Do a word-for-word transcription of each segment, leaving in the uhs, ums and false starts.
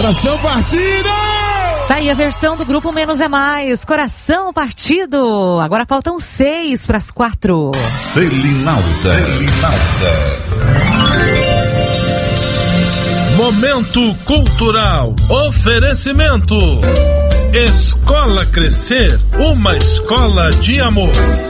Coração partido! Tá aí a versão do grupo Menos é Mais, Coração Partido. Agora faltam seis para as quatro. Selinalta. Selinalta. Momento cultural. Oferecimento. Escola Crescer, uma escola de amor.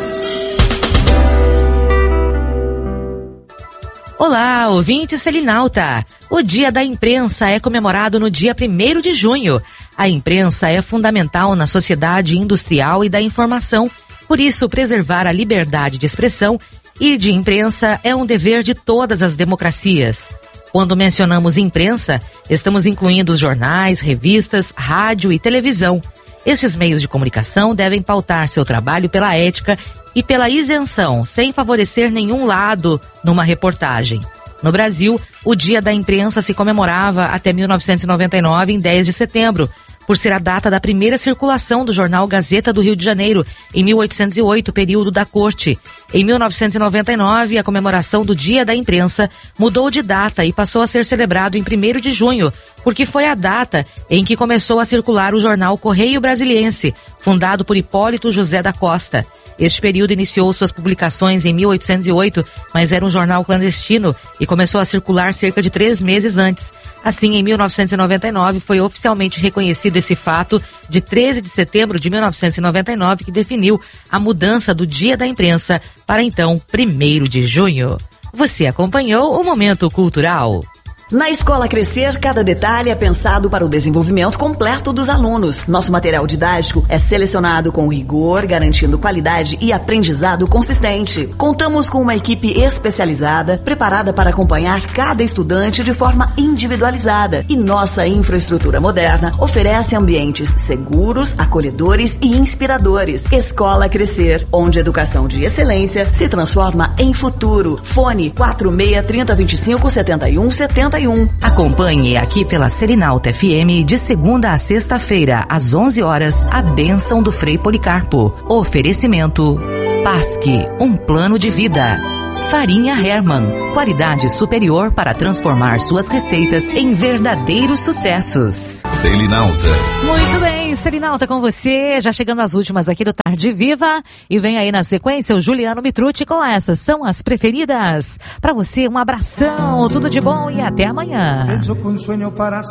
Olá, ouvinte Selinalta. O Dia da Imprensa é comemorado no dia primeiro de junho. A imprensa é fundamental na sociedade industrial e da informação. Por isso, preservar a liberdade de expressão e de imprensa é um dever de todas as democracias. Quando mencionamos imprensa, estamos incluindo os jornais, revistas, rádio e televisão. Estes meios de comunicação devem pautar seu trabalho pela ética e pela isenção, sem favorecer nenhum lado numa reportagem. No Brasil, o Dia da Imprensa se comemorava até mil novecentos e noventa e nove, em dez de setembro, por ser a data da primeira circulação do jornal Gazeta do Rio de Janeiro, em mil oitocentos e oito, período da Corte. Em mil novecentos e noventa e nove, a comemoração do Dia da Imprensa mudou de data e passou a ser celebrado em primeiro de junho, porque foi a data em que começou a circular o jornal Correio Brasiliense, fundado por Hipólito José da Costa. Este período iniciou suas publicações em mil oitocentos e oito, mas era um jornal clandestino e começou a circular cerca de três meses antes. Assim, em mil novecentos e noventa e nove, foi oficialmente reconhecido esse fato de treze de setembro de mil novecentos e noventa e nove, que definiu a mudança do Dia da Imprensa para então primeiro de junho. Você acompanhou o Momento Cultural. Na Escola Crescer, cada detalhe é pensado para o desenvolvimento completo dos alunos. Nosso material didático é selecionado com rigor, garantindo qualidade e aprendizado consistente. Contamos com uma equipe especializada, preparada para acompanhar cada estudante de forma individualizada. E nossa infraestrutura moderna oferece ambientes seguros, acolhedores e inspiradores. Escola Crescer, onde educação de excelência se transforma em futuro. Fone quatro seis, três zero, dois cinco, sete um, sete um. Acompanhe aqui pela Selinalta F M de segunda a sexta-feira, às onze horas, a bênção do Frei Policarpo. Oferecimento Pasque, um plano de vida. Farinha Hermann, qualidade superior para transformar suas receitas em verdadeiros sucessos. Selinalta. Muito bem, Selinalta com você, já chegando às últimas aqui do Tarde Viva, e vem aí na sequência o Juliano Mitrucci com essas, são as preferidas. Para você, um abração, tudo de bom e até amanhã.